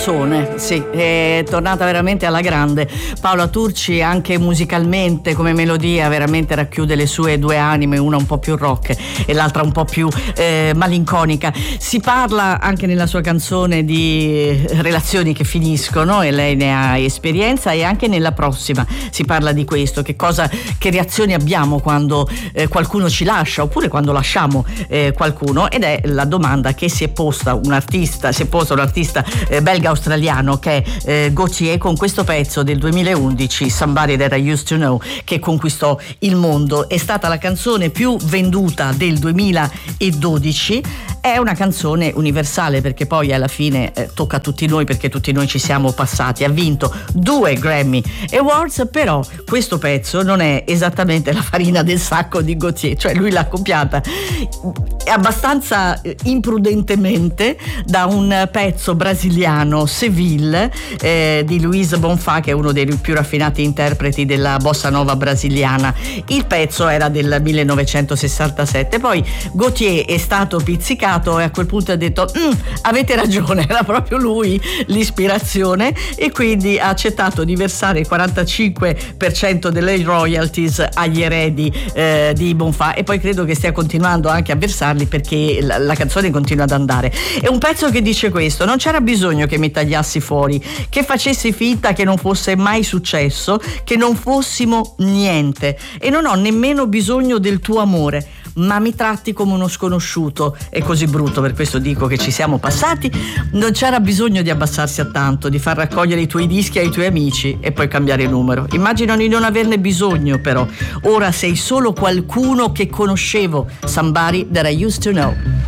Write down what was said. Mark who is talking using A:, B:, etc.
A: canzone, sì, è tornata veramente alla grande. Paola Turci, anche musicalmente come melodia, veramente racchiude le sue due anime, una un po' più rock e l'altra un po' più malinconica. Si parla anche nella sua canzone di relazioni che finiscono e lei ne ha esperienza, e anche nella prossima si parla di questo, che reazioni abbiamo quando qualcuno ci lascia, oppure quando lasciamo qualcuno, ed è la domanda che si è posta un artista belga-australiano che è Gautier, con questo pezzo del 2011, Somebody That I Used to Know, che conquistò il mondo. È stata la canzone più venduta del 2012. È una canzone universale, perché poi alla fine tocca a tutti noi, perché tutti noi ci siamo passati. Ha vinto 2 Grammy Awards, però questo pezzo non è esattamente la farina del sacco di Gautier, cioè lui l'ha copiata abbastanza imprudentemente da un pezzo brasiliano, Seville, di Luis Bonfá, che è uno dei più raffinati interpreti della bossa nova brasiliana. Il pezzo era del 1967, poi Gautier è stato pizzicato e a quel punto ha detto avete ragione, era proprio lui l'ispirazione, e quindi ha accettato di versare il 45% delle royalties agli eredi di Bonfá, e poi credo che stia continuando anche a versarli, perché la canzone continua ad andare. È un pezzo che dice questo: non c'era bisogno che mi tagliassi fuori, che facessi finta che non fosse mai successo, che non fossimo niente, e non ho nemmeno bisogno del tuo amore, ma mi tratti come uno sconosciuto. È così brutto, per questo dico che ci siamo passati. Non c'era bisogno di abbassarsi a tanto, di far raccogliere i tuoi dischi ai tuoi amici e poi cambiare numero. Immagino di non averne bisogno, però ora sei solo qualcuno che conoscevo. Somebody that I used to know.